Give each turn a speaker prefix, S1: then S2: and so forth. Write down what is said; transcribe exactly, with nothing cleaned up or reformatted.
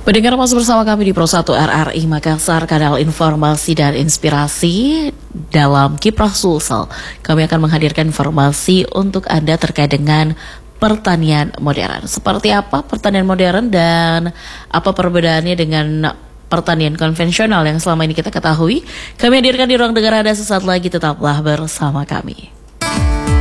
S1: Pendengar masih bersama kami di Pro satu R R I Makassar, kanal informasi dan inspirasi dalam Kiprah Sulsel. Kami akan menghadirkan informasi untuk Anda terkait dengan pertanian modern. Seperti apa pertanian modern dan apa perbedaannya dengan pertanian konvensional yang selama ini kita ketahui? Kami hadirkan di ruang dengar Anda sesaat lagi, tetaplah bersama kami.